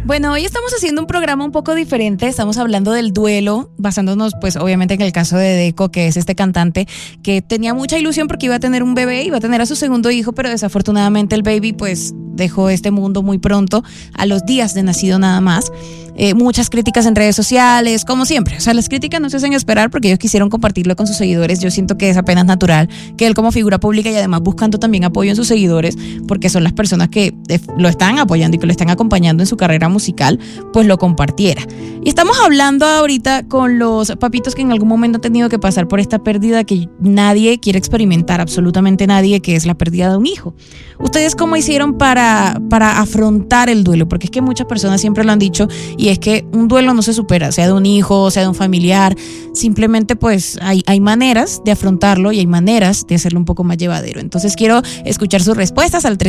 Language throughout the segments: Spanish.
Bueno, hoy estamos haciendo un programa un poco diferente. Estamos hablando del duelo, basándonos pues obviamente en el caso de Deco, que es este cantante que tenía mucha ilusión porque iba a tener un bebé, iba a tener a su segundo hijo, pero desafortunadamente el baby pues dejó este mundo muy pronto, a los días de nacido nada más. Muchas críticas en redes sociales, como siempre. O sea, las críticas no se hacen esperar porque ellos quisieron compartirlo con sus seguidores. Yo siento que es apenas natural que él, como figura pública y además buscando también apoyo en sus seguidores, porque son las personas que lo están apoyando y que lo están acompañando en su carrera musical, pues lo compartiera. Y estamos hablando ahorita con los papitos que en algún momento han tenido que pasar por esta pérdida que nadie quiere experimentar, absolutamente nadie, que es la pérdida de un hijo. ¿Ustedes cómo hicieron para afrontar el duelo? Porque es que muchas personas siempre lo han dicho, y es que un duelo no se supera, sea de un hijo, sea de un familiar. Simplemente pues hay maneras de afrontarlo y hay maneras de hacerlo un poco más llevadero. Entonces quiero escuchar sus respuestas al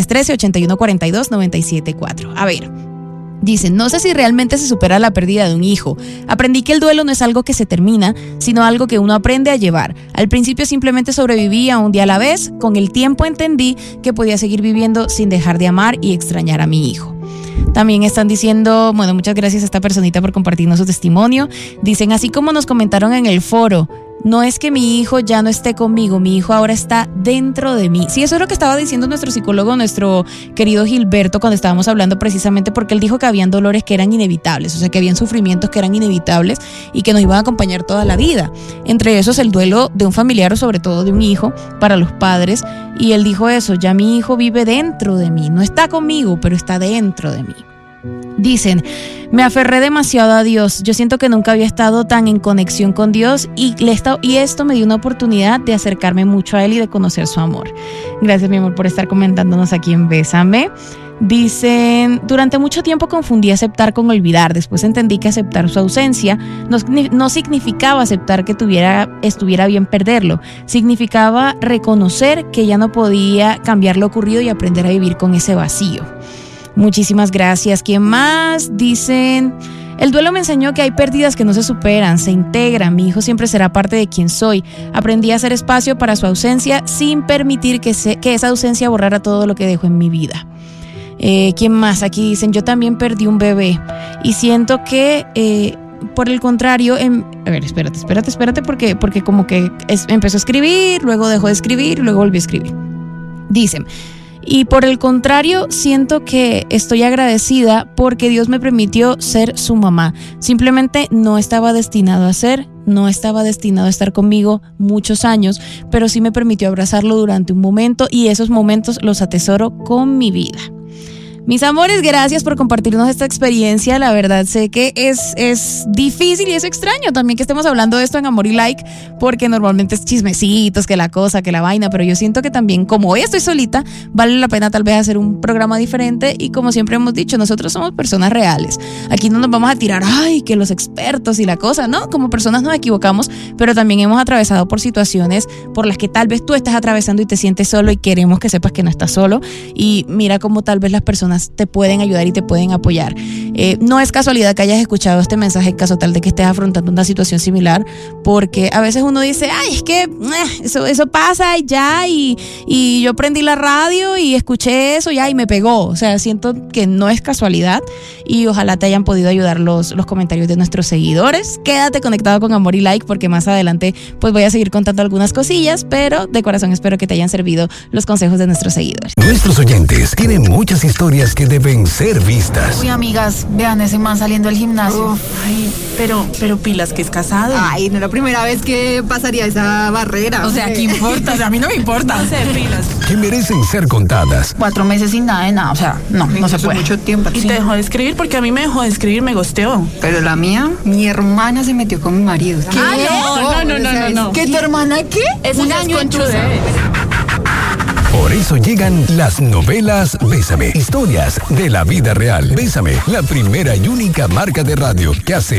313-8142-974. A ver, dicen: no sé si realmente se supera la pérdida de un hijo. Aprendí que el duelo no es algo que se termina, sino algo que uno aprende a llevar. Al principio simplemente sobrevivía un día a la vez. Con el tiempo entendí que podía seguir viviendo sin dejar de amar y extrañar a mi hijo. También están diciendo, bueno, muchas gracias a esta personita por compartirnos su testimonio. Dicen, así como nos comentaron en el foro, no es que mi hijo ya no esté conmigo, mi hijo ahora está dentro de mí. Sí, eso es lo que estaba diciendo nuestro psicólogo, nuestro querido Gilberto, cuando estábamos hablando, precisamente porque él dijo que habían dolores que eran inevitables, o sea, que habían sufrimientos que eran inevitables y que nos iban a acompañar toda la vida. Entre esos el duelo de un familiar o sobre todo de un hijo para los padres. Y él dijo eso, ya mi hijo vive dentro de mí, no está conmigo, pero está dentro de mí. Dicen, me aferré demasiado a Dios. Yo siento que nunca había estado tan en conexión con Dios y esto me dio una oportunidad de acercarme mucho a Él y de conocer su amor. Gracias, mi amor, por estar comentándonos aquí en Bésame. Dicen, durante mucho tiempo confundí aceptar con olvidar. Después entendí que aceptar su ausencia no significaba aceptar que estuviera bien perderlo. Significaba reconocer que ya no podía cambiar lo ocurrido y aprender a vivir con ese vacío. Muchísimas gracias. ¿Quién más? Dicen, el duelo me enseñó que hay pérdidas que no se superan, se integran. Mi hijo siempre será parte de quien soy. Aprendí a hacer espacio para su ausencia sin permitir que esa ausencia borrara todo lo que dejó en mi vida. ¿Quién más? Aquí dicen, yo también perdí un bebé y siento que por el contrario, a ver, espérate, porque como que empezó a escribir, luego dejó de escribir y luego volvió a escribir. Dicen, y por el contrario, siento que estoy agradecida porque Dios me permitió ser su mamá. Simplemente no estaba destinado a estar conmigo muchos años, pero sí me permitió abrazarlo durante un momento y esos momentos los atesoro con mi vida. Mis amores, gracias por compartirnos esta experiencia. La verdad sé que es difícil y es extraño también que estemos hablando de esto en Amor y Like, porque normalmente es chismecitos, que la cosa, que la vaina, pero yo siento que también, como hoy estoy solita, vale la pena tal vez hacer un programa diferente y como siempre hemos dicho, nosotros somos personas reales. Aquí no nos vamos a tirar, ay, que los expertos y la cosa, ¿no? Como personas nos equivocamos, pero también hemos atravesado por situaciones por las que tal vez tú estás atravesando y te sientes solo y queremos que sepas que no estás solo y mira cómo tal vez las personas te pueden ayudar y te pueden apoyar. No es casualidad que hayas escuchado este mensaje en caso tal de que estés afrontando una situación similar, porque a veces uno dice, ay, es que eso pasa y ya, y yo prendí la radio y escuché eso ya y me pegó. O sea, siento que no es casualidad y ojalá te hayan podido ayudar los comentarios de nuestros seguidores. Quédate conectado con Amor y Like porque más adelante pues voy a seguir contando algunas cosillas, pero de corazón espero que te hayan servido los consejos de nuestros seguidores. Nuestros oyentes tienen muchas historias que deben ser vistas. Uy, amigas, vean ese man saliendo del gimnasio. Ay, pero pilas que es casado. Ay, no es la primera vez que pasaría esa barrera. O sea, ¿qué importa? O sea, a mí no me importa. No sé, pilas. Que merecen ser contadas. 4 meses sin nada de nada, o sea, no se puede. Mucho tiempo. Y te dejó de escribir porque a mí me dejó de escribir, me gosteó. Pero la mía, mi hermana se metió con mi marido. ¿Qué? No. ¿Qué, tu hermana qué? Eso Un es año conchuda. Por eso llegan las novelas Bésame, historias de la vida real. Bésame, la primera y única marca de radio que hace